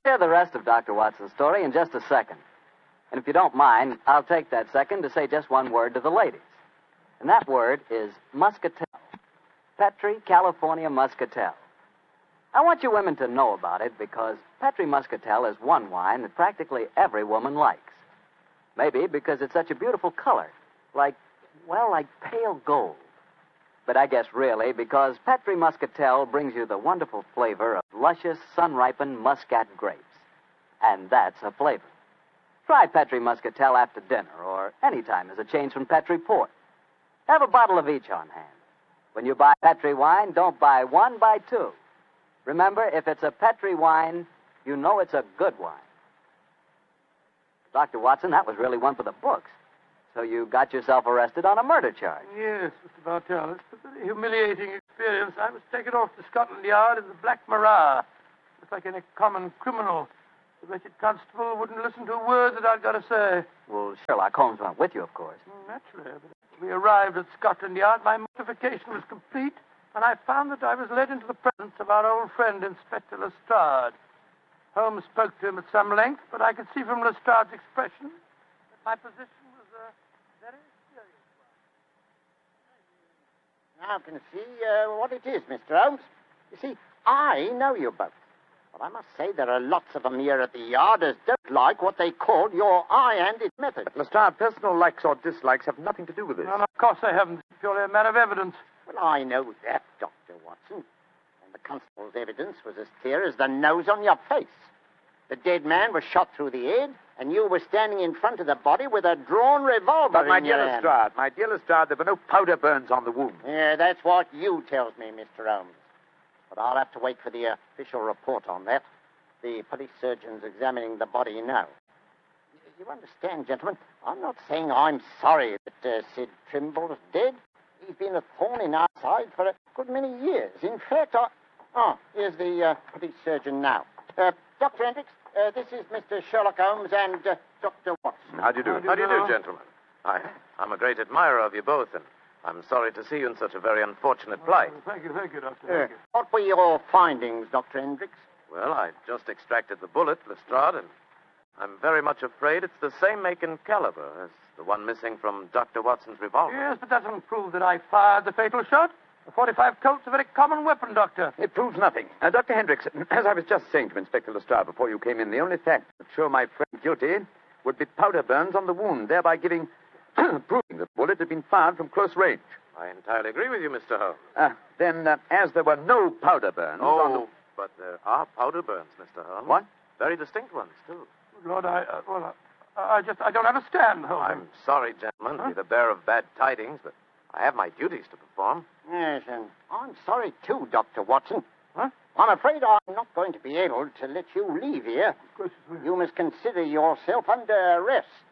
Hear the rest of Dr. Watson's story in just a second. And if you don't mind, I'll take that second to say just one word to the ladies. And that word is muscatel. Petri California Muscatel. I want you women to know about it because Petri Muscatel is one wine that practically every woman likes. Maybe because it's such a beautiful color, like pale gold. But I guess really because Petri Muscatel brings you the wonderful flavor of luscious, sun-ripened Muscat grapes. And that's a flavor. Try Petri Muscatel after dinner or any time as a change from Petri port. Have a bottle of each on hand. When you buy Petri wine, don't buy one, buy two. Remember, if it's a Petri wine, you know it's a good wine. Dr. Watson, that was really one for the books. So you got yourself arrested on a murder charge. Yes, Mr. Bartell. It's a very humiliating experience. I was taken off to Scotland Yard in the Black Marat. Just like any common criminal. The wretched constable wouldn't listen to a word that I'd got to say. Well, Sherlock Holmes went with you, of course. Naturally. But we arrived at Scotland Yard. My mortification was complete, and I found that I was led into the presence of our old friend, Inspector Lestrade. Holmes spoke to him at some length, but I could see from Lestrade's expression that my position was a very serious one. Now I can see what it is, Mr. Holmes. You see, I know you both. But I must say there are lots of them here at the Yard as don't like what they call your high-handed method. But, Lestrade, personal likes or dislikes have nothing to do with this. No, of course they haven't. It's purely a matter of evidence. Well, I know that, Dr. Watson. And the constable's evidence was as clear as the nose on your face. The dead man was shot through the head, and you were standing in front of the body with a drawn revolver But, my in dear your hand. Lestrade, there were no powder burns on the wound. Yeah, that's what you tells me, Mr. Holmes. But I'll have to wait for the official report on that. The police surgeon's examining the body now. You understand, gentlemen, I'm not saying I'm sorry that Sid Trimble's dead. He's been a thorn in our side for a good many years. In fact, here's the police surgeon now. Dr. Hendricks, this is Mr. Sherlock Holmes and Dr. Watson. How do you do? How do you do, gentlemen? I'm a great admirer of you both, and I'm sorry to see you in such a very unfortunate plight. Thank you, Doctor. Thank you. What were your findings, Dr. Hendricks? Well, I just extracted the bullet, Lestrade, and I'm very much afraid it's the same make and caliber as the one missing from Dr. Watson's revolver. Yes, but that doesn't prove that I fired the fatal shot. A .45 Colt's a very common weapon, Doctor. It proves nothing. Dr. Hendricks, as I was just saying to Inspector Lestrade before you came in, the only fact that would show my friend guilty would be powder burns on the wound, thereby proving that the bullet had been fired from close range. I entirely agree with you, Mr. Holmes. Then, as there were no powder burns on the... But there are powder burns, Mr. Holmes. What? Very distinct ones, too. Lord, I don't understand, Holmes. I'm sorry, gentlemen, to be the bearer of bad tidings, but I have my duties to perform. Yes, and I'm sorry, too, Dr. Watson. Huh? I'm afraid I'm not going to be able to let you leave here. Of course. You must consider yourself under arrest.